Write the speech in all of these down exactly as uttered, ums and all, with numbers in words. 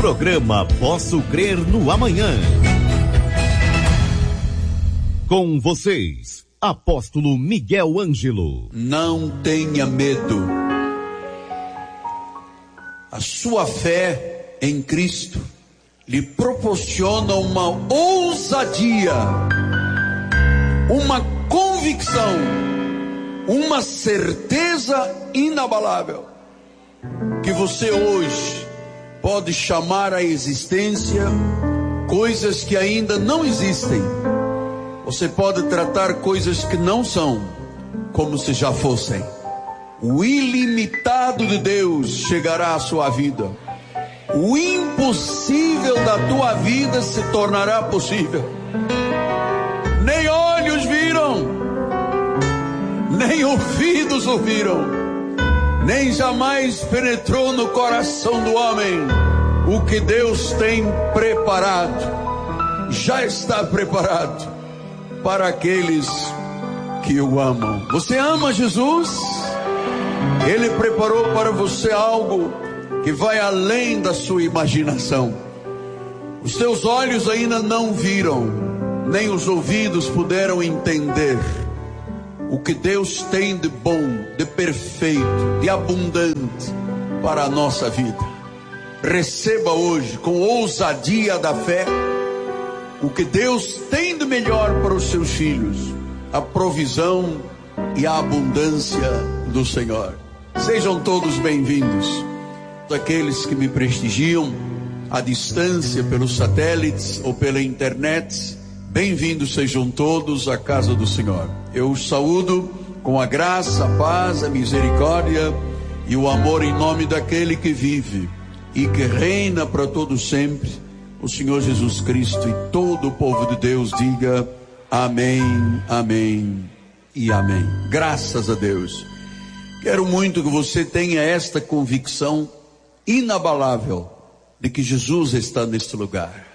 Programa Posso Crer no Amanhã. Com vocês, Apóstolo Miguel Ângelo. Não tenha medo. A sua fé em Cristo lhe proporciona uma ousadia, uma convicção, uma certeza inabalável, que você hoje pode chamar à existência coisas que ainda não existem. Você pode tratar coisas que não são como se já fossem. O ilimitado de Deus chegará à sua vida. O impossível da tua vida se tornará possível. Nem olhos viram, nem ouvidos ouviram, nem jamais penetrou no coração do homem o que Deus tem preparado. Já está preparado para aqueles que o amam. Você ama Jesus? Ele preparou para você algo que vai além da sua imaginação. Os seus olhos ainda não viram, nem os ouvidos puderam entender o que Deus tem de bom, de perfeito, de abundante para a nossa vida. Receba hoje, com ousadia da fé, o que Deus tem de melhor para os seus filhos, a provisão e a abundância do Senhor. Sejam todos bem-vindos. Aqueles que me prestigiam à distância, pelos satélites ou pela internet, bem-vindos sejam todos à casa do Senhor. Eu os saúdo com a graça, a paz, a misericórdia e o amor em nome daquele que vive e que reina para todo sempre, o Senhor Jesus Cristo. E todo o povo de Deus diga amém, amém e amém. Graças a Deus. Quero muito que você tenha esta convicção inabalável de que Jesus está neste lugar.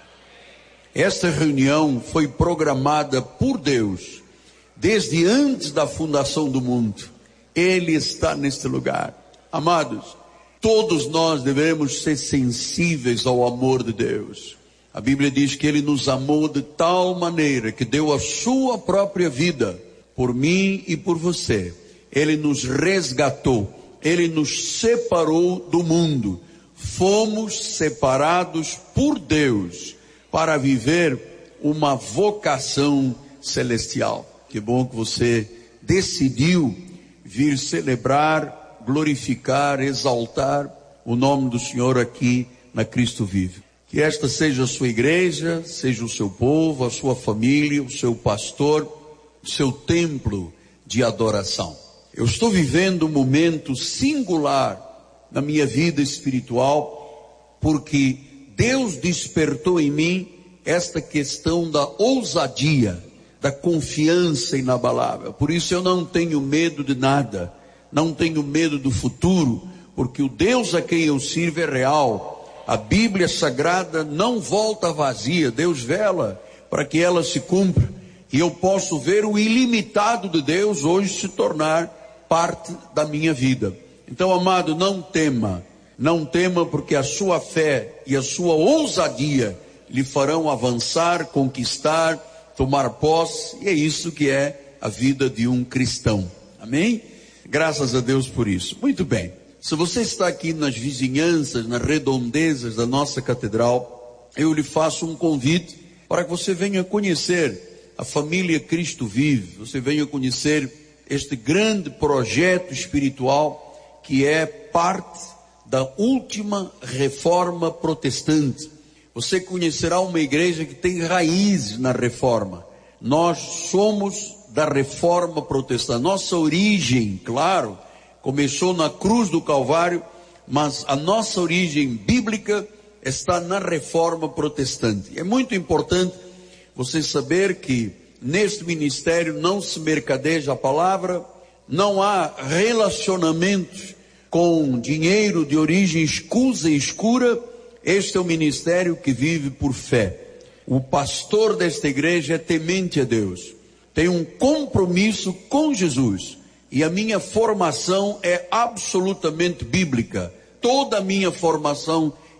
Esta reunião foi programada por Deus desde antes da fundação do mundo. Ele está neste lugar. Amados, todos nós devemos ser sensíveis ao amor de Deus. A Bíblia diz que Ele nos amou de tal maneira que deu a sua própria vida por mim e por você. Ele nos resgatou, Ele nos separou do mundo. Fomos separados por Deus para viver uma vocação celestial. Que bom que você decidiu vir celebrar, glorificar, exaltar o nome do Senhor aqui na Cristo Vive. Que esta seja a sua igreja, seja o seu povo, a sua família, o seu pastor, o seu templo de adoração. Eu estou vivendo um momento singular na minha vida espiritual, porque Deus despertou em mim esta questão da ousadia, da confiança inabalável. Por isso eu não tenho medo de nada, não tenho medo do futuro, porque o Deus a quem eu sirvo é real. A Bíblia Sagrada não volta vazia, Deus vela para que ela se cumpra. E eu posso ver o ilimitado de Deus hoje se tornar parte da minha vida. Então, amado, não tema, não tema, porque a sua fé e a sua ousadia lhe farão avançar, conquistar, tomar posse, e é isso que é a vida de um cristão. Amém? Graças a Deus por isso. Muito bem. Se você está aqui nas vizinhanças, nas redondezas da nossa catedral, eu lhe faço um convite para que você venha conhecer a família Cristo Vive. Você venha conhecer este grande projeto espiritual que é parte da última reforma protestante. Você conhecerá uma igreja que tem raízes na reforma. Nós somos da reforma protestante. Nossa origem, claro, começou na cruz do Calvário, mas a nossa origem bíblica está na reforma protestante. É muito importante você saber que neste ministério não se mercadeja a palavra, não há relacionamentos com dinheiro de origem escusa e escura. Este é o ministério que vive por fé. O pastor desta igreja é temente a Deus, tem um compromisso com Jesus, e a minha formação é absolutamente bíblica. Toda a minha formação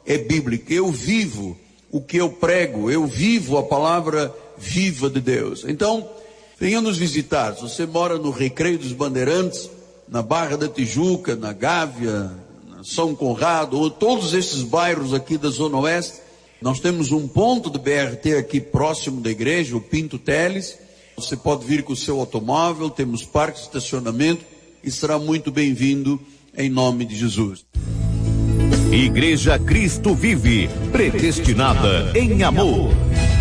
é bíblica. Eu vivo o que eu prego, eu vivo a palavra viva de Deus. Então, venha nos visitar. Se você mora no Recreio dos Bandeirantes, na Barra da Tijuca, na Gávea, na São Conrado, ou todos esses bairros aqui da Zona Oeste, nós temos um ponto de B R T aqui próximo da igreja, o Pinto Teles. Você pode vir com o seu automóvel, temos parque de estacionamento e será muito bem-vindo em nome de Jesus. Igreja Cristo Vive, predestinada em amor.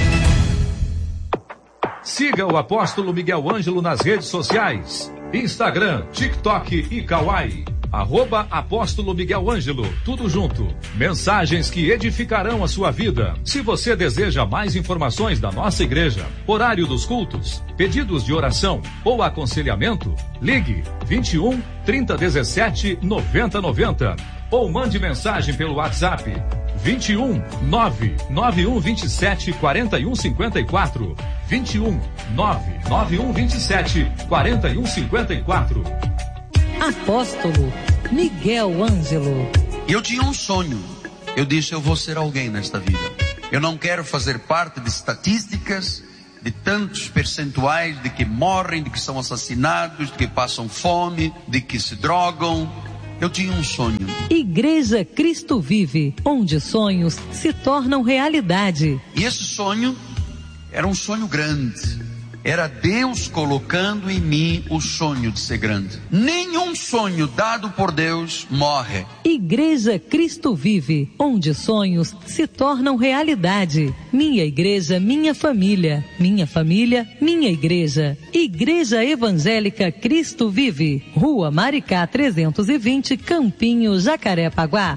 Siga o apóstolo Miguel Ângelo nas redes sociais, Instagram, TikTok e Kawaii. Arroba Apóstolo Miguel Ângelo, tudo junto. Mensagens que edificarão a sua vida. Se você deseja mais informações da nossa igreja, horário dos cultos, pedidos de oração ou aconselhamento, ligue vinte e um, trinta, dezessete, noventa, noventa ou mande mensagem pelo WhatsApp vinte e um, nove nove um vinte e sete, quarenta e um cinquenta e quatro. vinte e um, nove nove um vinte e sete, quarenta e um cinquenta e quatro. Apóstolo Miguel Ângelo. Eu tinha um sonho. Eu disse, eu vou ser alguém nesta vida. Eu não quero fazer parte de estatísticas, de tantos percentuais de que morrem, de que são assassinados, de que passam fome, de que se drogam. Eu tinha um sonho. Igreja Cristo Vive, onde sonhos se tornam realidade. E esse sonho era um sonho grande. Era Deus colocando em mim o sonho de ser grande. Nenhum sonho dado por Deus morre. Igreja Cristo Vive, onde sonhos se tornam realidade. Minha igreja, minha família. Minha família, minha igreja. Igreja Evangélica Cristo Vive. Rua Maricá trezentos e vinte, Campinho, Jacarepaguá.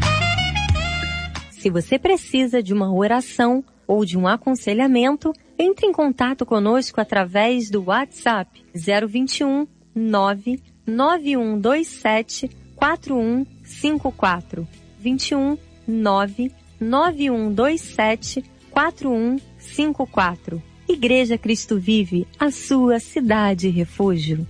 Se você precisa de uma oração ou de um aconselhamento, entre em contato conosco através do WhatsApp zero vinte e um, nove nove um dois sete, quatro um cinco quatro. vinte e um, nove nove um dois sete, quatro um cinco quatro. Igreja Cristo Vive, a sua cidade refúgio.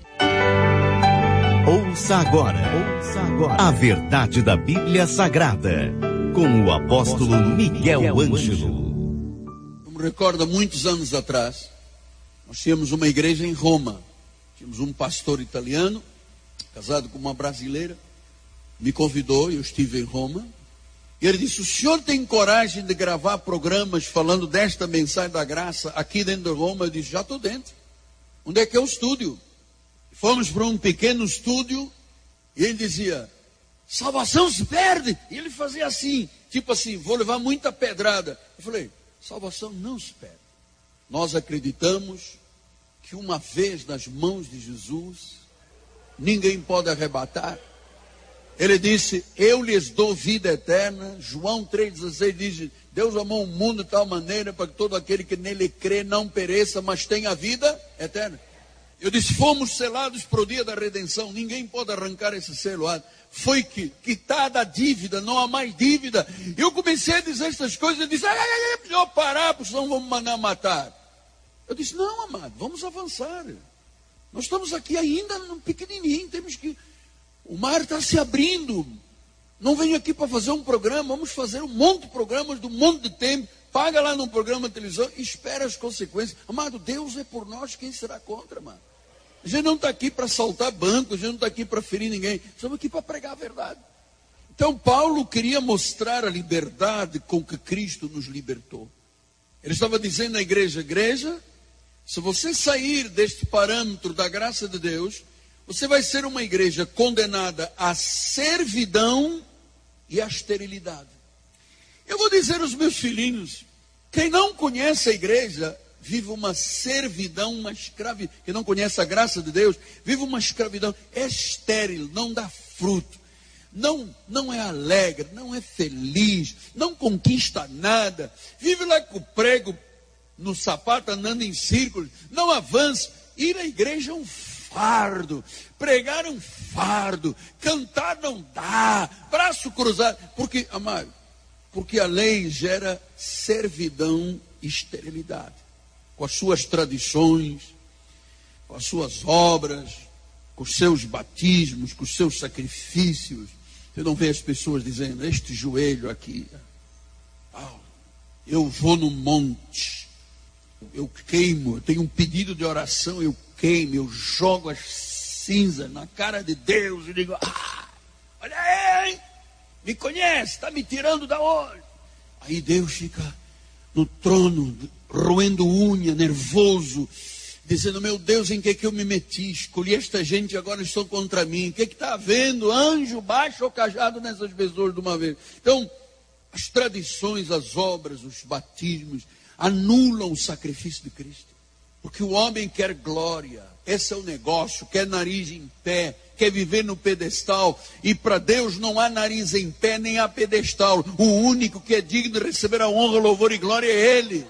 Ouça agora, ouça agora a verdade da Bíblia Sagrada, com o apóstolo Miguel Ângelo. Me recordo, há muitos anos atrás, nós tínhamos uma igreja em Roma. Tínhamos um pastor italiano, casado com uma brasileira, me convidou, eu estive em Roma, e ele disse, o senhor tem coragem de gravar programas falando desta mensagem da graça aqui dentro de Roma? Eu disse, já estou dentro. Onde é que é o estúdio? Fomos para um pequeno estúdio, e ele dizia, salvação se perde. E ele fazia assim, tipo assim, vou levar muita pedrada. Eu falei, salvação não se perde. Nós acreditamos que uma vez nas mãos de Jesus, ninguém pode arrebatar. Ele disse, eu lhes dou vida eterna. João três dezesseis diz, Deus amou o mundo de tal maneira para que todo aquele que nele crê não pereça, mas tenha vida eterna. Eu disse, fomos selados para o dia da redenção. Ninguém pode arrancar esse selo. Foi que, quitada a dívida, não há mais dívida. Eu comecei a dizer essas coisas e disse, ai, ai, ai, é melhor parar, porque senão vamos mandar matar. Eu disse, não, amado, vamos avançar. Nós estamos aqui ainda no pequenininho, temos que... O mar está se abrindo. Não venho aqui para fazer um programa, vamos fazer um monte de programas, de um monte de tempo. Paga lá num programa de televisão e espera as consequências. Amado, Deus é por nós, quem será contra, amado? A gente não está aqui para assaltar banco, a gente não está aqui para ferir ninguém. Estamos aqui para pregar a verdade. Então Paulo queria mostrar a liberdade com que Cristo nos libertou. Ele estava dizendo à igreja, igreja, se você sair deste parâmetro da graça de Deus, você vai ser uma igreja condenada à servidão e à esterilidade. Eu vou dizer aos meus filhinhos, quem não conhece a igreja, vive uma servidão, uma escravidão. Quem não conhece a graça de Deus, vive uma escravidão. É estéril, não dá fruto. Não, não é alegre, não é feliz, não conquista nada. Vive lá com o prego no sapato, andando em círculos, não avança. Ir à igreja é um fardo, pregar é um fardo, cantar não dá, braço cruzado. Porque, amado, porque a lei gera servidão e esterilidade. Com as suas tradições, com com as suas obras, com os seus batismos, com os seus sacrifícios, Você não vê as pessoas dizendo, este joelho aqui, eu vou no monte, eu queimo, eu tenho um pedido de oração, eu queimo, eu jogo as cinzas na cara de Deus e digo, ah, olha aí, me conhece, está me tirando da onde? Aí Deus fica no trono, roendo unha, nervoso, dizendo, meu Deus, em que que eu me meti? Escolhi esta gente e agora estão contra mim. O que que está havendo? Anjo, baixa o cajado nessas pessoas de uma vez. Então, as tradições, as obras, os batismos, anulam o sacrifício de Cristo. Porque o homem quer glória, esse é o negócio, quer nariz em pé, quer viver no pedestal. E para Deus não há nariz em pé, nem há pedestal. O único que é digno de receber a honra, louvor e glória é Ele.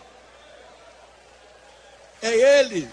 É Ele.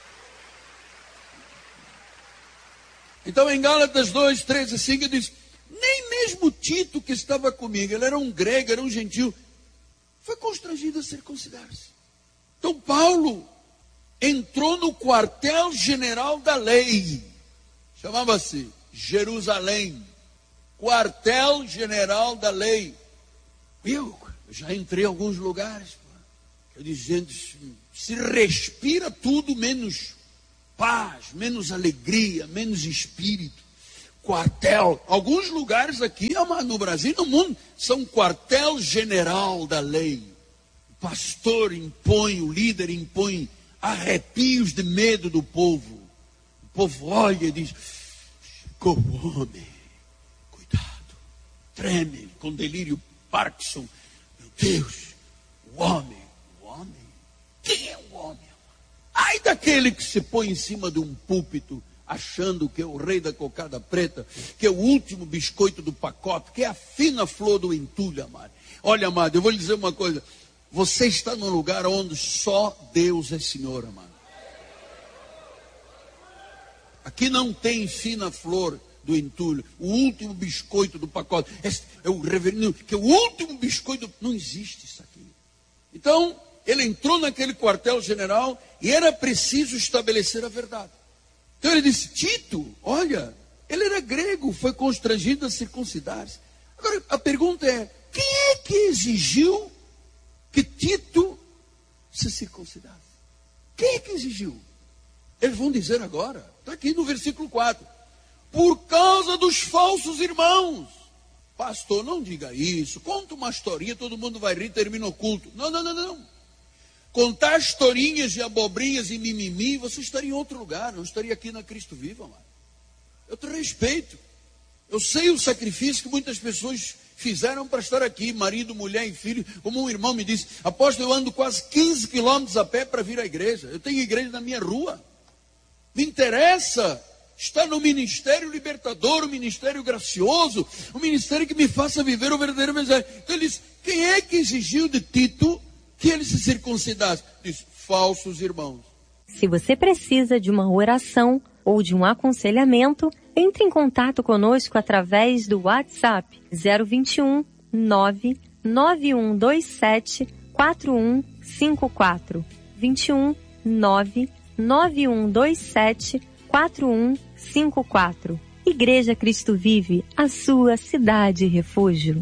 Então em Gálatas dois, treze e cinco diz, nem mesmo Tito que estava comigo, ele era um grego, era um gentil, foi constrangido a circuncidar-se. Então Paulo entrou no quartel-general da lei, chamava-se Jerusalém, quartel-general da lei. Eu já entrei em alguns lugares, eu dizendo, se respira tudo menos paz, menos alegria, menos espírito. Quartel, alguns lugares aqui no Brasil e no mundo são quartel-general da lei. O pastor impõe, o líder impõe arrepios de medo do povo. O povo olha e diz, chegou o homem, cuidado, treme com delírio Parkinson. Meu Deus, o homem, o homem, quem é o homem? Ai daquele que se põe em cima de um púlpito, achando que é o rei da cocada preta, que é o último biscoito do pacote, que é a fina flor do entulho, amado. Olha, amado, eu vou lhe dizer uma coisa. Você está num lugar onde só Deus é Senhor, amado. Aqui não tem fina flor do entulho, o último biscoito do pacote. Esse é o reverendo, que é o último biscoito. Não existe isso aqui. Então, ele entrou naquele quartel-general e era preciso estabelecer a verdade. Então ele disse, Tito, olha, ele era grego, foi constrangido a circuncidar-se. Agora, a pergunta é, quem é que exigiu que Tito se circuncidasse? Quem é que exigiu? Eles vão dizer agora, está aqui no versículo quatro, por causa dos falsos irmãos. Pastor, não diga isso, conta uma historinha, todo mundo vai rir, termina o culto. Não, não, não, não. Contar historinhas de abobrinhas e mimimi, você estaria em outro lugar, não estaria aqui na Cristo Vivo, amado. Eu te respeito. Eu sei o sacrifício que muitas pessoas fizeram para estar aqui, marido, mulher e filho. Como um irmão me disse, apóstolo, eu ando quase quinze quilômetros a pé para vir à igreja. Eu tenho igreja na minha rua. Me interessa estar no ministério libertador, o ministério gracioso, o ministério que me faça viver o verdadeiro evangelho. Então ele disse, quem é que exigiu de Tito que ele se circuncidasse? Diz, falsos irmãos. Se você precisa de uma oração ou de um aconselhamento, entre em contato conosco através do WhatsApp zero vinte e um, nove nove um dois sete, quatro um cinco quatro. vinte e um, nove nove um dois sete, quatro um cinco quatro. Igreja Cristo Vive, a sua cidade refúgio.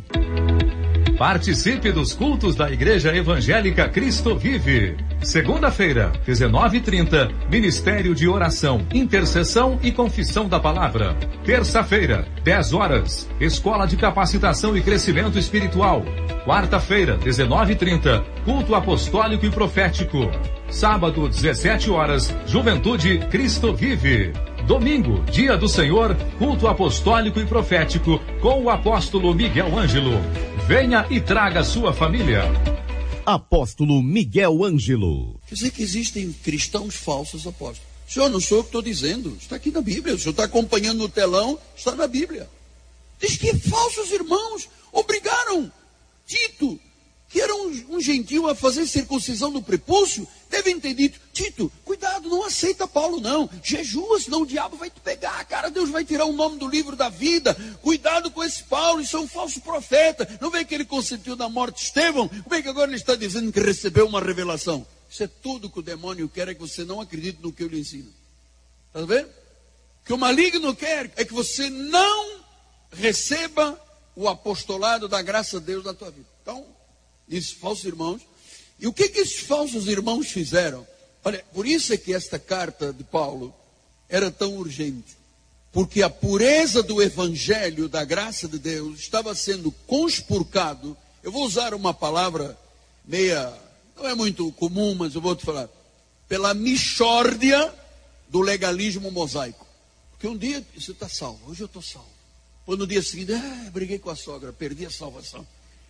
Participe dos cultos da Igreja Evangélica Cristo Vive. Segunda-feira, dezenove e trinta, Ministério de Oração, Intercessão e Confissão da Palavra. Terça-feira, dez horas, Escola de Capacitação e Crescimento Espiritual. Quarta-feira, dezenove e trinta, Culto Apostólico e Profético. Sábado, dezessete horas, Juventude Cristo Vive. Domingo, Dia do Senhor, Culto Apostólico e Profético, com o apóstolo Miguel Ângelo. Venha e traga sua família. Apóstolo Miguel Ângelo. Quer dizer que existem cristãos falsos, apóstolo. Senhor, não sou eu que estou dizendo, está aqui na Bíblia. O senhor está acompanhando no telão, está na Bíblia. Diz que falsos irmãos obrigaram Tito, que era um, um gentil, a fazer circuncisão do prepúcio. Devem ter dito, Tito, cuidado, não aceita Paulo não, jejua, senão o diabo vai te pegar, cara, Deus vai tirar o nome do livro da vida, cuidado com esse Paulo, isso é um falso profeta. Não vê que ele consentiu na morte de Estevão? Como é que agora ele está dizendo que recebeu uma revelação? Isso é tudo que o demônio quer, é que você não acredite no que eu lhe ensino. Está vendo? O que o maligno quer é que você não receba o apostolado da graça de Deus na tua vida. Então, esses falsos irmãos. E o que, que esses falsos irmãos fizeram? Olha, por isso é que esta carta de Paulo era tão urgente. Porque a pureza do evangelho da graça de Deus estava sendo conspurcado. Eu vou usar uma palavra meia, não é muito comum, mas eu vou te falar. Pela mixórdia do legalismo mosaico. Porque um dia você está salvo, hoje eu estou salvo. Depois no dia seguinte, ah, briguei com a sogra, perdi a salvação.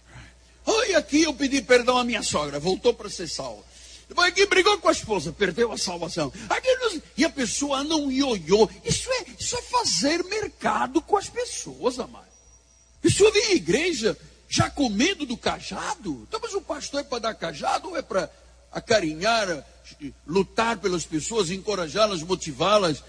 Oi, aqui eu pedi perdão à minha sogra, voltou para ser salvo. Depois aqui brigou com a esposa, perdeu a salvação. Aqui, e a pessoa anda um ioiô. Isso é, isso é fazer mercado com as pessoas, amado. A pessoa vem à igreja já com medo do cajado. Então, mas o pastor é para dar cajado ou é para acarinhar, lutar pelas pessoas, encorajá-las, motivá-las,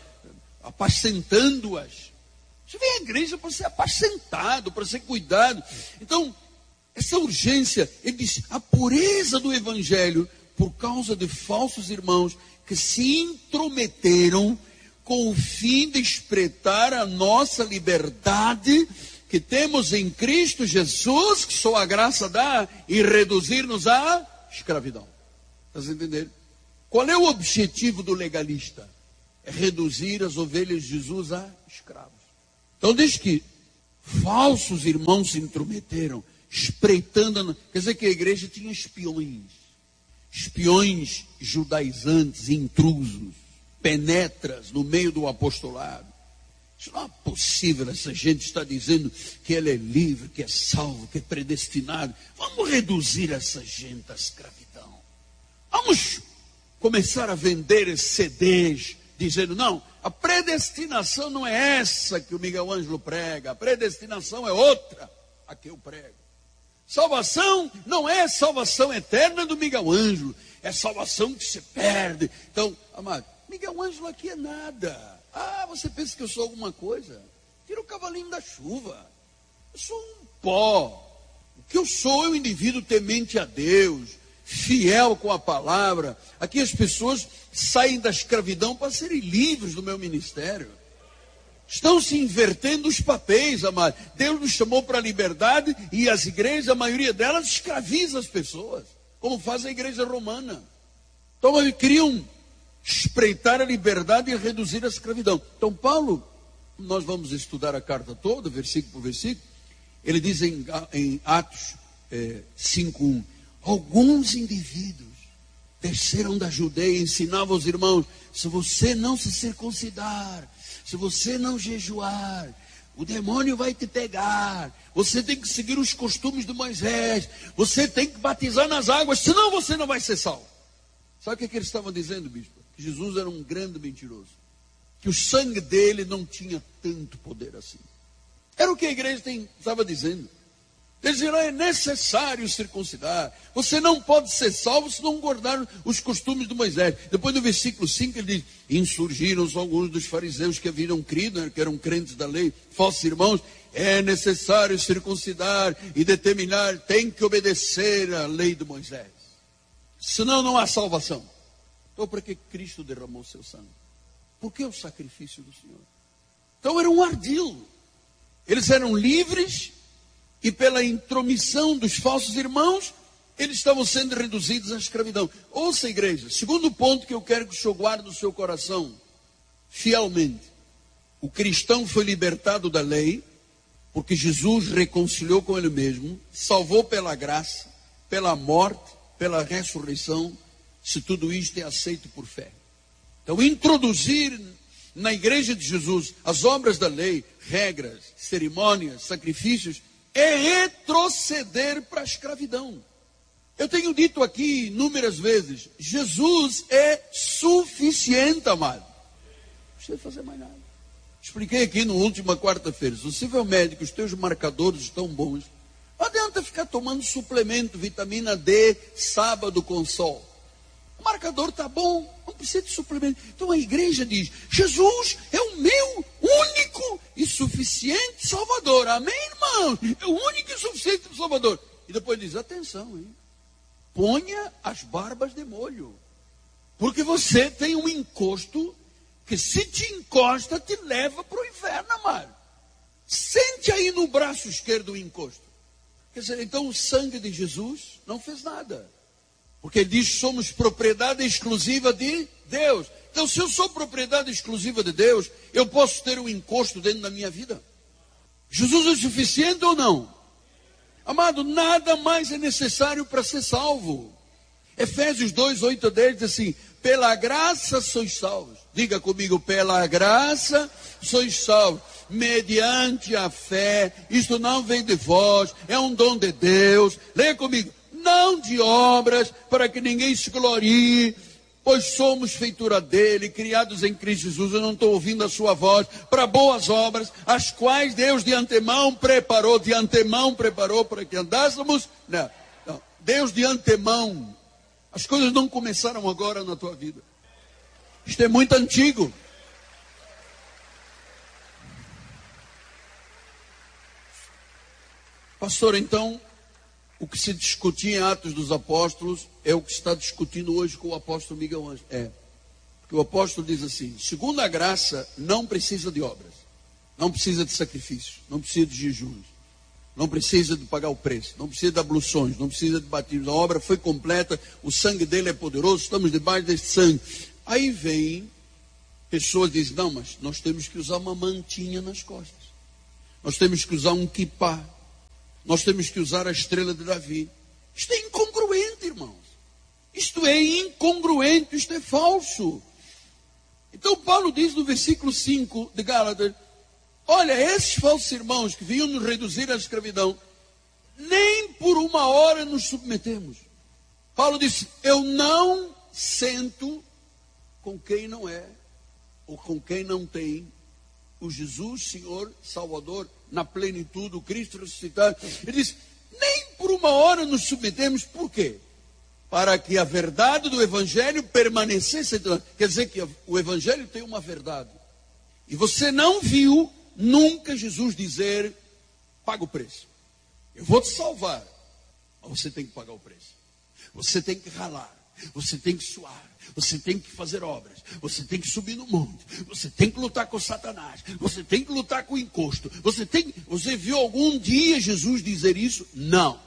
apacentando-as? Você vem à igreja para ser apacentado, para ser cuidado. Então, essa urgência, ele diz, a pureza do evangelho, por causa de falsos irmãos que se intrometeram com o fim de espreitar a nossa liberdade que temos em Cristo Jesus, que só a graça dá, e reduzir-nos à escravidão. Está entendendo? Qual é o objetivo do legalista? É reduzir as ovelhas de Jesus a escravos. Então diz que falsos irmãos se intrometeram, espreitando, quer dizer que a igreja tinha espiões. Espiões judaizantes, intrusos, penetras no meio do apostolado. Isso não é possível, essa gente está dizendo que ele é livre, que é salvo, que é predestinado. Vamos reduzir essa gente à escravidão. Vamos começar a vender C Ds, dizendo, não, a predestinação não é essa que o Miguel Ângelo prega, a predestinação é outra, a que eu prego. Salvação não é salvação eterna do Miguel Ângelo, é salvação que se perde. Então, amado, Miguel Ângelo aqui é nada. Ah, você pensa que eu sou alguma coisa? Tira o cavalinho da chuva. Eu sou um pó. O que eu sou é um indivíduo temente a Deus, fiel com a palavra. Aqui as pessoas saem da escravidão para serem livres do meu ministério. Estão se invertendo os papéis, amado. Deus nos chamou para a liberdade e as igrejas, a maioria delas, escraviza as pessoas, como faz a igreja romana. Então, eles queriam espreitar a liberdade e reduzir a escravidão. Então, Paulo, nós vamos estudar a carta toda, versículo por versículo. Ele diz em, em Atos é, cinco, um, alguns indivíduos desceram da Judeia e ensinavam aos irmãos, se você não se circuncidar, se você não jejuar, o demônio vai te pegar. Você tem que seguir os costumes de Moisés. Você tem que batizar nas águas, senão você não vai ser salvo. Sabe o que, é que eles estavam dizendo, bispo? Que Jesus era um grande mentiroso. Que o sangue dele não tinha tanto poder assim. Era o que a igreja tem, estava dizendo. Eles disseram, é necessário circuncidar. Você não pode ser salvo se não guardar os costumes de Moisés. Depois no versículo cinco ele diz, insurgiram-se alguns dos fariseus que haviam crido, né, que eram crentes da lei, falsos irmãos, é necessário circuncidar e determinar, tem que obedecer à lei de Moisés. Senão não há salvação. Então para que Cristo derramou seu sangue? Por que o sacrifício do Senhor? Então era um ardil. Eles eram livres e pela intromissão dos falsos irmãos, eles estavam sendo reduzidos à escravidão. Ouça, igreja, segundo ponto que eu quero que o senhor guarde no seu coração, fielmente. O cristão foi libertado da lei, porque Jesus reconciliou com ele mesmo, salvou pela graça, pela morte, pela ressurreição, se tudo isto é aceito por fé. Então, introduzir na igreja de Jesus as obras da lei, regras, cerimônias, sacrifícios, é retroceder para a escravidão. Eu tenho dito aqui inúmeras vezes, Jesus é suficiente, amado. Não precisa fazer mais nada. Expliquei aqui na última quarta-feira, se você vê o médico, os teus marcadores estão bons, não adianta ficar tomando suplemento, vitamina D, sábado com sol. O marcador está bom, não precisa de suplemento. Então a igreja diz, Jesus é o meu único e suficiente Salvador. Amém, irmão? É o único e suficiente Salvador. E depois diz, atenção, hein? Ponha as barbas de molho. Porque você tem um encosto que se te encosta, te leva para o inferno, amado. Sente aí no braço esquerdo o encosto. Quer dizer, então o sangue de Jesus não fez nada. Porque ele diz que somos propriedade exclusiva de Deus. Então, se eu sou propriedade exclusiva de Deus, eu posso ter um encosto dentro da minha vida. Jesus é suficiente ou não? Amado, nada mais é necessário para ser salvo. Efésios dois, oito a dez diz assim: pela graça sois salvos. Diga comigo, pela graça sois salvos, mediante a fé. Isto não vem de vós, é um dom de Deus. Leia comigo. Não de obras, para que ninguém se glorie, pois somos feitura dele, criados em Cristo Jesus. Eu não estou ouvindo a sua voz. Para boas obras, as quais Deus de antemão preparou, de antemão preparou para que andássemos. Não, não. Deus de antemão. As coisas não começaram agora na tua vida. Isto é muito antigo. Pastor, então, o que se discutia em Atos dos Apóstolos é o que se está discutindo hoje com o apóstolo Miguel Ângelo. É, porque o apóstolo diz assim: segundo a graça, não precisa de obras, não precisa de sacrifícios, não precisa de jejuns, não precisa de pagar o preço, não precisa de abluções, não precisa de batismos. A obra foi completa, o sangue dele é poderoso, estamos debaixo desse sangue. Aí vem pessoas que dizem: não, mas nós temos que usar uma mantinha nas costas, nós temos que usar um quipá, nós temos que usar a estrela de Davi. Isto é incongruente, irmãos. Isto é incongruente, isto é falso. Então Paulo diz no versículo cinco de Gálatas: olha, esses falsos irmãos que vinham nos reduzir à escravidão, nem por uma hora nos submetemos. Paulo disse: eu não sento com quem não é, ou com quem não tem o Jesus, Senhor, Salvador, na plenitude, o Cristo ressuscitado. Ele diz: nem por uma hora nos submetemos. Por quê? Para que a verdade do Evangelho permanecesse. Quer dizer que o Evangelho tem uma verdade. E você não viu nunca Jesus dizer: paga o preço. Eu vou te salvar. Mas você tem que pagar o preço. Você tem que ralar. Você tem que suar, você tem que fazer obras, você tem que subir no monte, você tem que lutar com Satanás, você tem que lutar com o encosto, você tem, você viu algum dia Jesus dizer isso? Não.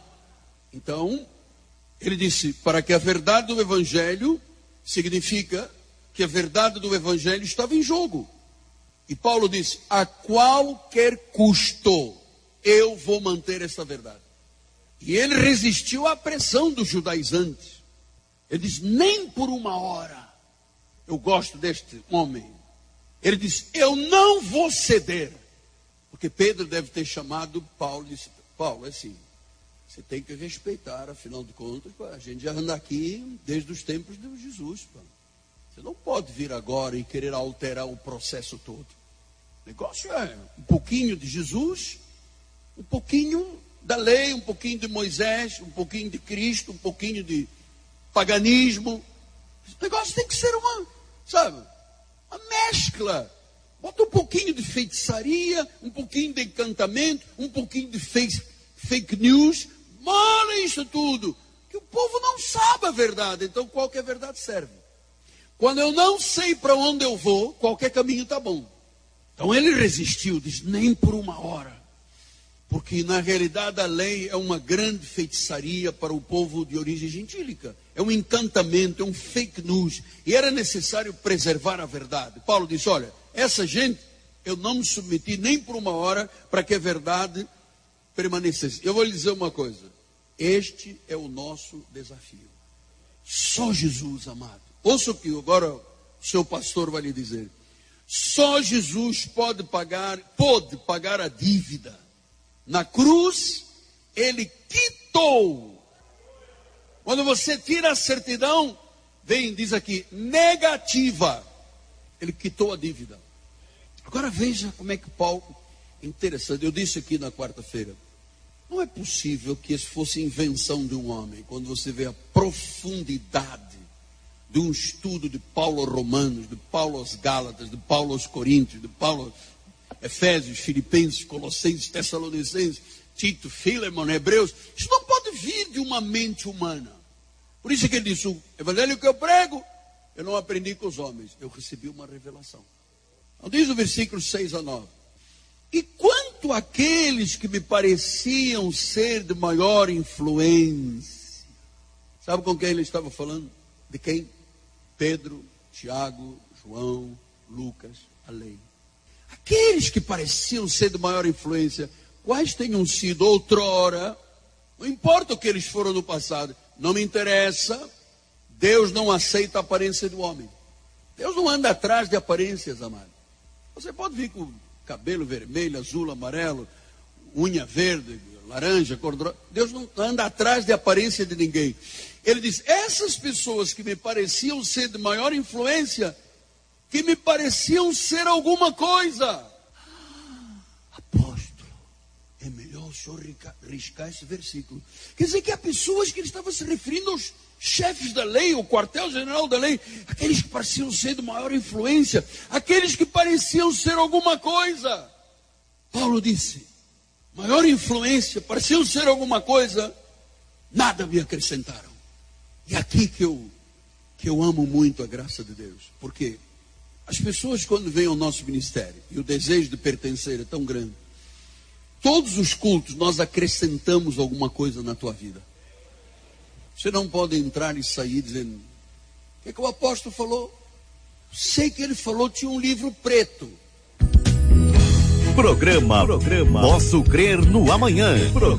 Então, ele disse: para que a verdade do Evangelho, significa que a verdade do Evangelho estava em jogo. E Paulo disse: a qualquer custo, eu vou manter essa verdade. E ele resistiu à pressão dos judaizantes. Ele diz: nem por uma hora. Eu gosto deste homem. Ele diz: eu não vou ceder. Porque Pedro deve ter chamado Paulo e disse: Paulo, é assim, você tem que respeitar, afinal de contas, a gente já anda aqui desde os tempos de Jesus. Pô. Você não pode vir agora e querer alterar o processo todo. O negócio é um pouquinho de Jesus, um pouquinho da lei, um pouquinho de Moisés, um pouquinho de Cristo, um pouquinho de paganismo. Esse negócio tem que ser uma, sabe, uma mescla. Bota um pouquinho de feitiçaria, um pouquinho de encantamento, um pouquinho de fake, fake news. Mano, isso tudo. Que o povo não sabe a verdade. Então qualquer verdade serve. Quando eu não sei para onde eu vou, qualquer caminho está bom. Então ele resistiu, diz: nem por uma hora. Porque na realidade a lei é uma grande feitiçaria para o povo de origem gentílica. É um encantamento, é um fake news. E era necessário preservar a verdade. Paulo disse: olha, essa gente, eu não me submeti nem por uma hora para que a verdade permanecesse. Eu vou lhe dizer uma coisa: este é o nosso desafio. Só Jesus, amado. Ouça o que agora o seu pastor vai lhe dizer. Só Jesus pode pagar, pode pagar a dívida. Na cruz, ele quitou. Quando você tira a certidão, vem, diz aqui, negativa. Ele quitou a dívida. Agora veja como é que Paulo, interessante, eu disse aqui na quarta-feira, não é possível que isso fosse invenção de um homem, quando você vê a profundidade de um estudo de Paulo aos Romanos, de Paulo aos Gálatas, de Paulo aos Coríntios, de Paulo aos Efésios, Filipenses, Colossenses, Tessalonicenses, Tito, Filemon, Hebreus. Isso não pode vir de uma mente humana. Por isso que ele disse: o evangelho que eu prego, eu não aprendi com os homens, eu recebi uma revelação. Então diz o versículo seis a nove: e quanto Portanto, aqueles que me pareciam ser de maior influência. Sabe com quem ele estava falando? De quem? Pedro, Tiago, João, Lucas, a lei. Aqueles que pareciam ser de maior influência, quais tenham sido outrora, não importa o que eles foram no passado, não me interessa. Deus não aceita a aparência do homem. Deus não anda atrás de aparências, amado. Você pode vir com cabelo vermelho, azul, amarelo, unha verde, laranja, cor de rosa. Deus não anda atrás de aparência de ninguém. Ele diz, essas pessoas que me pareciam ser de maior influência, que me pareciam ser alguma coisa. Ah, apóstolo, é melhor o senhor riscar esse versículo. Quer dizer que há pessoas que ele estava se referindo aos chefes da lei, o quartel-general da lei, aqueles que pareciam ser de maior influência, aqueles que pareciam ser alguma coisa. Paulo disse, maior influência, pareciam ser alguma coisa, nada me acrescentaram. E aqui que eu, que eu amo muito a graça de Deus, porque as pessoas quando vêm ao nosso ministério, e o desejo de pertencer é tão grande, todos os cultos nós acrescentamos alguma coisa na tua vida. Você não pode entrar e sair dizendo, o que, é que o apóstolo falou? Sei que ele falou, tinha um livro preto. Programa, Programa Posso Crer no Amanhã. Programa